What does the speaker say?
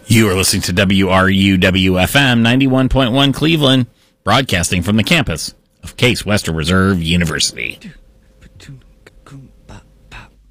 You are listening to WRUW-FM 91.1 Cleveland, broadcasting from the campus of Case Western Reserve University.